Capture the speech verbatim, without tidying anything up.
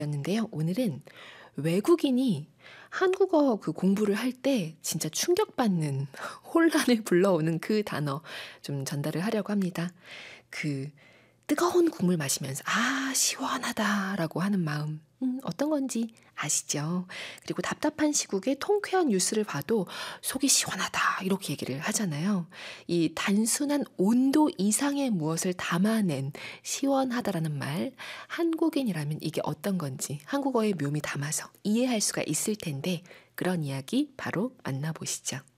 였는데요. 오늘은 외국인이 한국어 그 공부를 할 때 진짜 충격받는 혼란을 불러오는 그 단어 좀 전달을 하려고 합니다. 그 뜨거운 국물 마시면서 '아 시원하다.'라고 하는 마음 음 어떤 건지 아시죠? 그리고 답답한 시국에 통쾌한 뉴스를 봐도 '속이 시원하다.' 이렇게 얘기를 하잖아요. 이 단순한 온도 이상의 무엇을 담아낸 '시원하다.'라는 말, 한국인이라면 이게 어떤 건지 한국어의 묘미 담아서 이해할 수가 있을 텐데 그런 이야기 바로 만나보시죠.